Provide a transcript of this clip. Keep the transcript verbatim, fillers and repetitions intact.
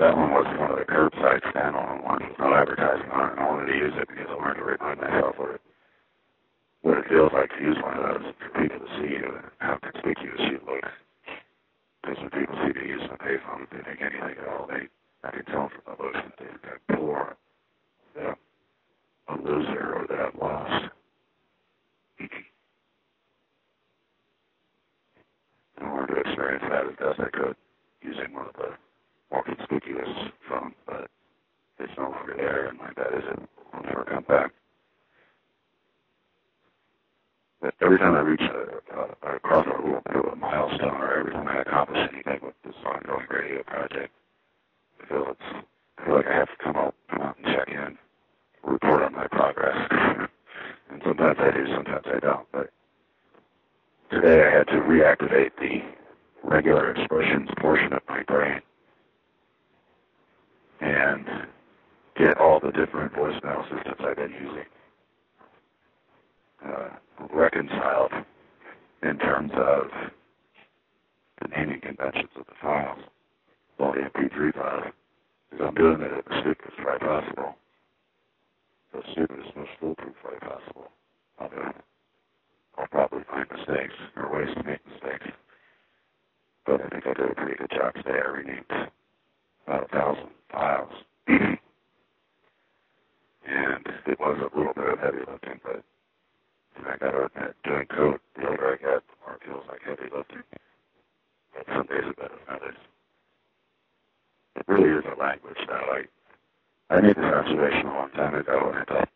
that one was one of the curbside standalone ones with no advertising on it. And I wanted to use it because I wanted to remind myself what it, what it feels like to use one of those for people to see you and how conspicuous you look. Because when people see me using a payphone, they think anything at all. They, I can tell from the looks that they've got poor, that I'm a loser or that I've lost. I wanted to experience that as best I could using one of the more conspicuous phones, but it's no longer there, and my bet is it will never come back. But every time I reach a, a, across a little bit of a milestone, or every time I accomplish anything with this ongoing radio project, I feel it's, I feel like I have to come out, come out and check in, report on my progress. And sometimes I do, sometimes I don't. But today I had to reactivate the regular expressions portion of my brain and get all the different voicemail systems I've been using uh, reconciled in terms of the naming conventions of the files, all the M P three files, because I'm doing it at the stupidest way possible, the stupidest, most foolproof way possible. I'll do it. I'll probably find mistakes or ways to make mistakes, but I think I did a pretty good job today. I renamed about a thousand files, and it was a little bit of heavy lifting, but I got to admit, doing code, the older I get, the more it feels like heavy lifting. But some days are better than others. It really is a language, though. I, I made this observation a long time ago, and I thought